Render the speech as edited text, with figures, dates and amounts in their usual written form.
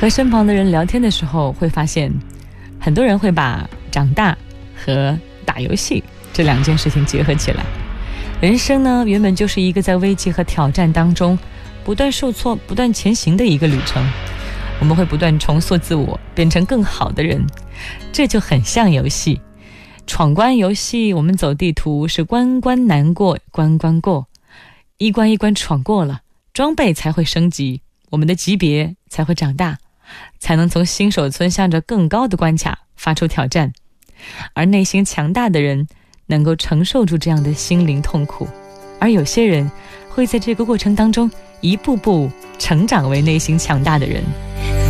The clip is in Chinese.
和身旁的人聊天的时候，会发现很多人会把长大和打游戏这两件事情结合起来。人生呢，原本就是一个在危机和挑战当中不断受挫、不断前行的一个旅程。我们会不断重塑自我，变成更好的人，这就很像游戏。闯关游戏，我们走地图是关关难过关关过，一关一关闯过了，装备才会升级，我们的级别才会长大，才能从新手村向着更高的关卡发出挑战。而内心强大的人能够承受住这样的心灵痛苦，而有些人会在这个过程当中一步步成长为内心强大的人。